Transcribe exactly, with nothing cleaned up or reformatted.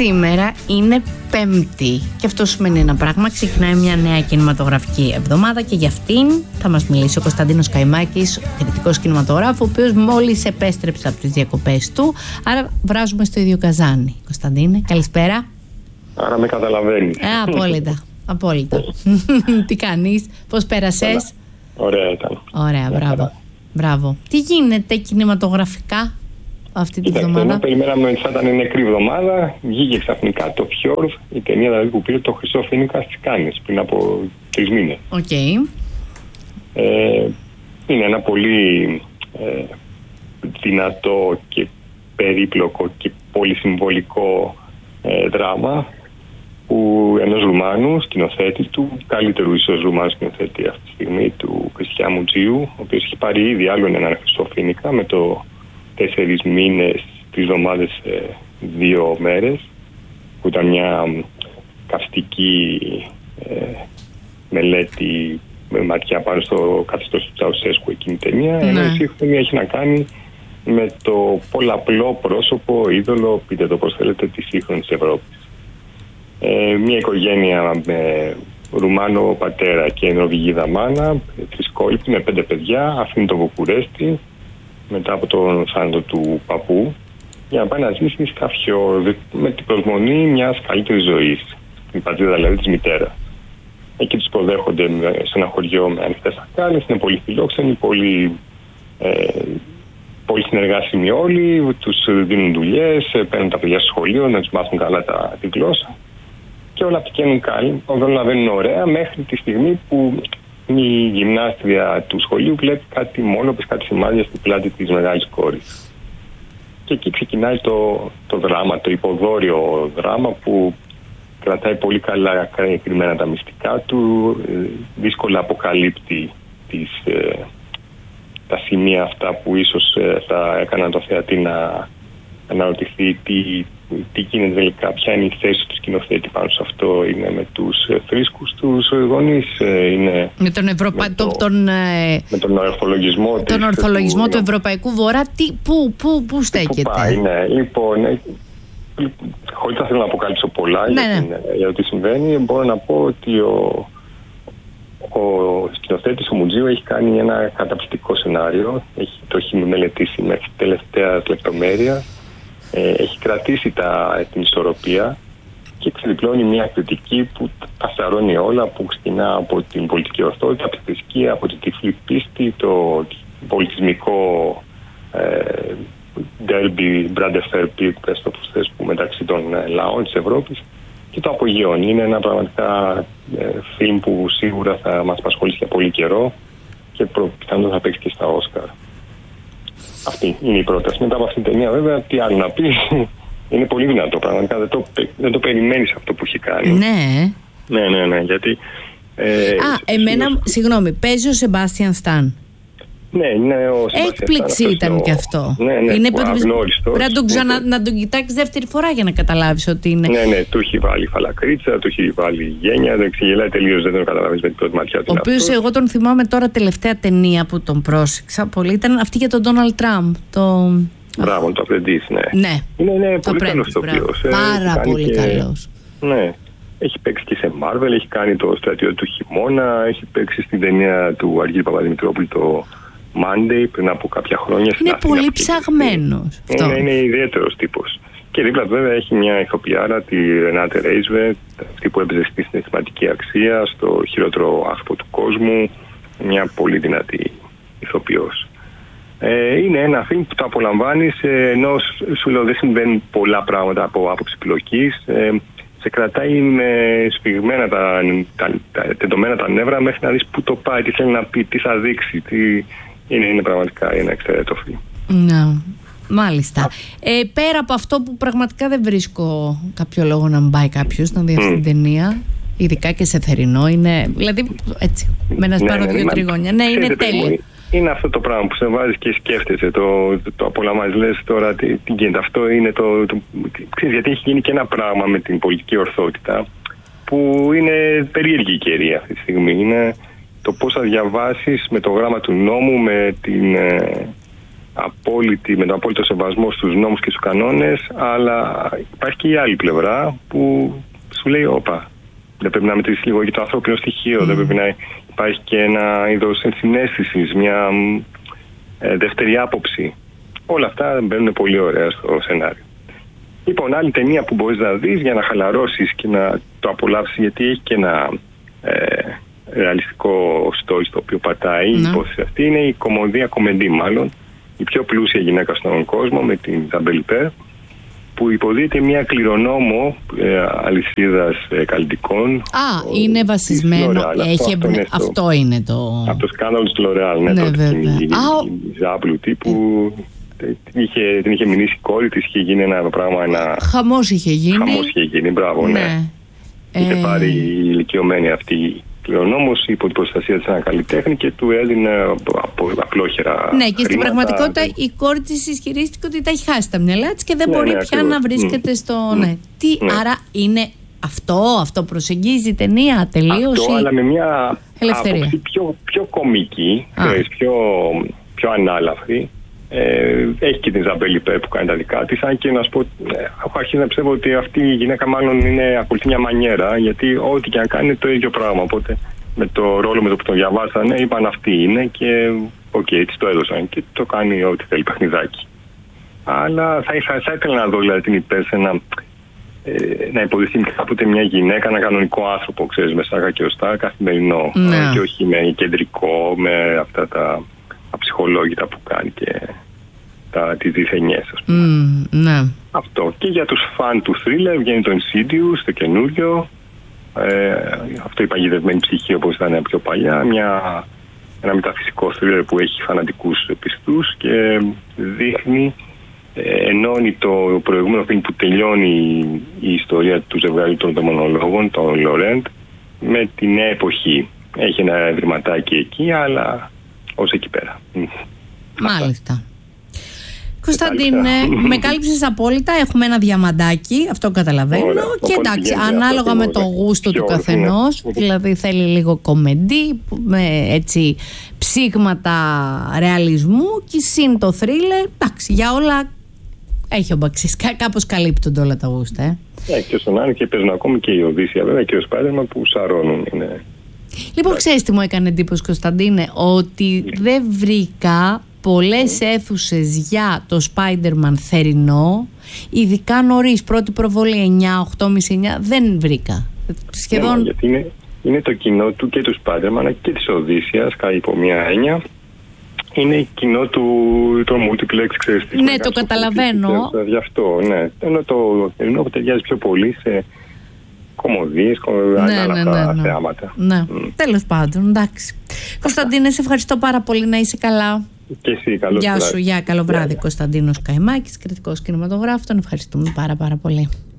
Σήμερα είναι Πέμπτη και αυτό σημαίνει ένα πράγμα. Ξεκινάει μια νέα κινηματογραφική εβδομάδα και για αυτήν θα μας μιλήσει ο Κωνσταντίνος Καϊμάκης, κριτικός κινηματογράφου, ο οποίος μόλις επέστρεψε από τις διακοπές του. Άρα βράζουμε στο ίδιο καζάνι. Κωνσταντίνε, καλησπέρα. Άρα με καταλαβαίνεις. Ε, απόλυτα. Απόλυτα. Τι κάνεις, πώς πέρασες? Ωραία ήταν. Ωραία, μπράβο. Μπράβο. Τι γίνεται κινηματογραφικά αυτή τη εβδομάδα? Ενώ περιμέναμε ότι θα ήταν νεκρή εβδομάδα, βγήκε ξαφνικά το Fjord, η ταινία δηλαδή που πήρε το Χρυσό Φοίνικα στις Κάνες πριν από τρεις μήνες. Οκ. Okay. Ε, είναι ένα πολύ ε, δυνατό και περίπλοκο και πολύ συμβολικό ε, δράμα που ενός Ρουμάνου σκηνοθέτη του, καλύτερου ίσως Ρουμάνου σκηνοθέτη αυτή τη στιγμή, του Κριστιά Μουτζίου, ο οποίος έχει πάρει ήδη άλλον έναν Χρυσό Φοίνικα με το τέσσερις μήνες, τρεις εβδομάδες, ε, δύο μέρες, που ήταν μια καυστική ε, μελέτη με ματιά πάνω στο καθεστώς του Τσαουσέσκου εκείνη η ταινία, ναι. Ενώ η σύγχρονη έχει να κάνει με το πολλαπλό πρόσωπο, είδωλο, πείτε το πώς θέλετε, της σύγχρονης Ευρώπης. Ε, μια οικογένεια με Ρουμάνο πατέρα και Νορβηγίδα μάνα, τρισκόληπτη με πέντε παιδιά, αφήνει τον Βουκουρέστι μετά από τον θάνατο του παππού για να πάει να ζήσει στα Fjord με την προσμονή μιας καλύτερης ζωής, την πατρίδα δηλαδή της μητέρας. Εκεί τους υποδέχονται σε ένα χωριό με ανοιχτές σακάλες, είναι πολύ φιλόξενοι, πολύ, ε, πολύ συνεργάσιμοι όλοι, τους δίνουν δουλειές, παίρνουν τα παιδιά στο σχολείο να τους μάθουν καλά τα, τη γλώσσα και όλα πηγαίνουν καλή, όλα λαβαίνουν ωραία μέχρι τη στιγμή που η γυμνάστρια του σχολείου βλέπει κάτι μόνο, κάτι σημάδια στην πλάτη της μεγάλης κόρης. Και εκεί ξεκινάει το, το δράμα, το υποδόριο δράμα που κρατάει πολύ καλά κρυμμένα τα μυστικά του, δύσκολα αποκαλύπτει τις, ε, τα σημεία αυτά που ίσως ε, θα έκαναν το θεατή να αναρωτηθεί τι, τι γίνεται τελικά, ποια είναι η θέση του σκηνοθέτη πάνω σε αυτό, είναι με τους θρήσκους τους γονείς, είναι με τον, Ευρωπα... με το... τον, με τον ορθολογισμό, τον της... ορθολογισμό του... του Ευρωπαϊκού Βορρά, τι... πού, πού, πού στέκεται? Πού πάει, ναι. Λοιπόν, χωρίς να θέλω να αποκαλύψω πολλά, ναι, για, την, ναι. για το τι συμβαίνει, μπορώ να πω ότι ο, ο σκηνοθέτης, ο Μουτζίου, έχει κάνει ένα καταπληκτικό σενάριο, έχει, το έχει μελετήσει μέχρι τελευταία λεπτομέρεια. Ε, έχει κρατήσει τα, την ισορροπία και ξεδιπλώνει μια κριτική που τα σαρώνει όλα, που ξεκινά από την πολιτική ορθότητα, από τη θρησκεία, από την τυφλή πίστη, το πολιτισμικό ε, derby, brother που μεταξύ των ε, λαών της Ευρώπης και το απογειώνει. Είναι ένα πραγματικά ε, φιλμ που σίγουρα θα μας απασχολήσει για πολύ καιρό και πιθανόν θα παίξει και στα Όσκαρ. Αυτή είναι η πρόταση. Μετά από αυτήν την ταινία, βέβαια, τι άλλο να πει. Είναι πολύ δυνατό. Πραγματικά δεν το, δεν το περιμένεις αυτό που έχει κάνει. Ναι. Ναι, ναι, ναι. Γιατί. Ε, Α, εμένα, σίγουρα... συγγνώμη, παίζει ο Σεμπάστιαν Σταν. Ναι, είναι ο Σεμπάστιαν. Έκπληξη ήταν ο... και αυτό. Ναι, ναι, είναι αγνώριστος. Πρέπει να τον, ξανα... ναι. να τον κοιτάξει δεύτερη φορά για να καταλάβεις ότι είναι. Ναι, ναι, του έχει βάλει φαλακρίτσα, του έχει βάλει γένια, δεν ξεγελάει τελείως, δεν τον καταλαβαίνεις με την πρώτη ματιά του. Ο οποίος εγώ τον θυμάμαι τώρα, τελευταία ταινία που τον πρόσεξα πολύ ήταν αυτή για τον Ντόναλντ Τραμπ. Το... Μπράβο, το Apprentice, ναι. Ναι, είναι, είναι πολύ καλός τοπίος. Πάρα ε, πολύ και... καλός. Ναι. Έχει παίξει και σε Marvel, έχει κάνει το Στρατιώτη του Χειμώνα, έχει παίξει στην ταινία του Αργύρη Παπαδημητρόπουλου το Monday πριν από κάποια χρόνια. Είναι πολύ ψαγμένος. Είναι, είναι ιδιαίτερος τύπος. Και δίπλα βέβαια έχει μια ηθοποιάρα, τη Ρενάτε Ρέιζβε, αυτή που έπαιζε στη συναισθηματική αξία, στο χειρότερο άνθρωπο του κόσμου, μια πολύ δυνατή ηθοποιός. Ε, είναι ένα φιλμ που το απολαμβάνεις, ε, ενώ σου λέω δεν συμβαίνουν πολλά πράγματα από άποψη πλοκής. Ε, σε κρατάει με σφιγμένα τα, τα, τα, τα τεντωμένα τα νεύρα μέχρι να δεις πού το πάει, τι θέλει να πει, τι θα δείξει. Τι... Είναι, είναι πραγματικά ένα εξαιρετικό φιλμ. Ναι, μάλιστα. Ε, πέρα από αυτό που πραγματικά δεν βρίσκω κάποιο λόγο να μπάει κάποιος να δει αυτή την ταινία, ειδικά και σε θερινό, είναι, δηλαδή έτσι, με ένα σπάρο δύο τριγώνια. Ναι, είναι τέλειο. Είναι αυτό το πράγμα που σε βάζει και σκέφτεσαι, το, το, το απολαμβάνεις, λες τώρα τι, τι γίνεται. Αυτό είναι το, το, ξέρεις, γιατί έχει γίνει και ένα πράγμα με την πολιτική ορθότητα που είναι περίεργη η καιρία αυτή τη στιγμή. Είναι το πώς θα διαβάσεις με το γράμμα του νόμου, με την, απόλυτη, με τον απόλυτο σεβασμό στους νόμους και στους κανόνες, αλλά υπάρχει και η άλλη πλευρά που σου λέει όπα, δεν πρέπει να μετρήσει λίγο και το ανθρώπινο στοιχείο, mm. δεν πρέπει να υπάρχει και ένα είδος ενσυναίσθησης, μια ε, δεύτερη άποψη. Όλα αυτά μπαίνουν πολύ ωραία στο σενάριο. Λοιπόν, άλλη ταινία που μπορείς να δεις για να χαλαρώσεις και να το απολαύσεις, γιατί έχει και ένα ε, ρεαλιστικό story στο οποίο πατάει η υπόθεση αυτή, είναι η κομμωδία κομμεντή μάλλον, η πιο πλούσια γυναίκα στον κόσμο, με την Ιζαμπέλ Huppert, που υποδείται μια κληρονόμο ε, αλυσίδας ε, καλλιτικών. Α, ο, είναι βασισμένο. Έχει αυτό, αυτό, είναι αυτό, αυτό είναι το. Από το σκάνδαλο της L'Oréal, ναι, ναι, τότε βέβαια. η, η Ζάπλου τύπου. Ε. Την είχε, την είχε μηνύσει η κόρη της, είχε γίνει ένα πράγμα. Ένα... Χαμός είχε γίνει. Χαμός είχε γίνει, μπράβο, ναι. ναι. Είχε ε... πάρει η ηλικιωμένη αυτή κληρονόμος υπό την προστασία της ένα καλλιτέχνη και του έδινε απλόχερα. Ναι, και στην πραγματικότητα η κόρη της ισχυρίστηκε ότι τα έχει χάσει τα μυαλά της και δεν ναι, μπορεί ναι, πια ακριβώς. να βρίσκεται mm. στο. Mm. Ναι. Τι, mm. άρα είναι αυτό, αυτό προσεγγίζει η ταινία τελείως. Αυτό, ή... αλλά με μια άποψη πιο, πιο κομική, ξέρεις, πιο, πιο ανάλαφρη. Ε, έχει και την Ιζαμπέλ Huppert που κάνει τα δικά της, αν και να σου πω, έχω αρχίσει να πιστεύω ότι αυτή η γυναίκα μάλλον είναι, ακολουθεί μια μανιέρα, γιατί ό,τι και αν κάνει είναι το ίδιο πράγμα. Οπότε με το ρόλο με το που τον διαβάσανε, είπαν αυτή είναι και οκ, okay, της το έδωσαν και το κάνει ό,τι θέλει, παιχνιδάκι. Αλλά θα, θα, θα ήθελα να δω δηλαδή την Huppert σε ένα, ε, να υποδειχθεί κάποτε μια γυναίκα, ένα κανονικό άνθρωπο, ξέρεις, με σάγα και οστά, καθημερινό, ναι. ε, και όχι με κεντρικό, με αυτά τα αψυχολόγητα που κάνει και τα, τις διθενιές, ας πούμε. Mm, ναι. Αυτό. Και για τους φαν του thriller βγαίνει το Insidious, το καινούριο. Ε, αυτό η παγιδευμένη ψυχή όπως ήταν πιο παλιά. Μια, ένα μεταφυσικό thriller που έχει φανατικούς πιστούς και δείχνει, ε, ενώνει το προηγούμενο film που τελειώνει η ιστορία του ζευγαριού των δαιμονολόγων, των Laurent, με τη νέα εποχή. Έχει ένα ευρηματάκι εκεί, αλλά ως εκεί πέρα. Μάλιστα. Κωνσταντίνε, με κάλυψες απόλυτα. Έχουμε ένα διαμαντάκι, αυτό καταλαβαίνω. Ωραία, και εντάξει, ανάλογα με το γούστο του καθενός. Ναι. Δηλαδή θέλει λίγο κομμεντί, με έτσι ψήγματα ρεαλισμού και συν το θρίλερ. Εντάξει, για όλα έχει ο Μπαξής. Κάπως καλύπτονται όλα τα γούστα. Ε. Ε, και στον άλλο και παίζουν ακόμη και η Οδύσσια βέβαια και ο Spider-Man που σαρώνουν. Είναι... Λοιπόν, ξέρεις τι μου έκανε εντύπωση, Κωνσταντίνε, ότι δεν βρήκα πολλές mm. αίθουσες για το Spider-Man θερινό, ειδικά νωρίς, πρώτη προβολή εννιά, οκτώ και μισή, εννιά, δεν βρήκα. Σχεδόν... Ναι, γιατί είναι, είναι το κοινό του και του Spider-Man και της Οδύσσιας, κάτι υπό μία έννοια. Είναι κοινό του το multiplex, ξέρεις. Ναι, το καταλαβαίνω. Γι' αυτό, ναι. Ενώ το θερινό που ταιριάζει πιο πολύ σε κομμωδίες, ναι, άλλα ναι, ναι, ναι. θεάματα. Ναι, mm. τέλος πάντων, εντάξει. Κωνσταντίνε, σε ευχαριστώ πάρα πολύ, να είσαι καλά. Και εσύ, καλό βράδυ. Γεια σου, γεια, καλό βράδυ. Κωνσταντίνος Καϊμάκης, κριτικός κινηματογράφου, τον ευχαριστούμε πάρα πάρα πολύ.